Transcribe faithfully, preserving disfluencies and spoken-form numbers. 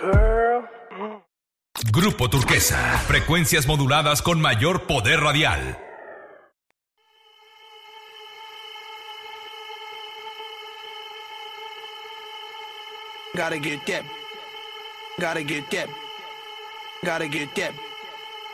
Girl. Grupo Turquesa, frecuencias moduladas con mayor poder radial. Gotta get that. Gotta get that. Gotta get that.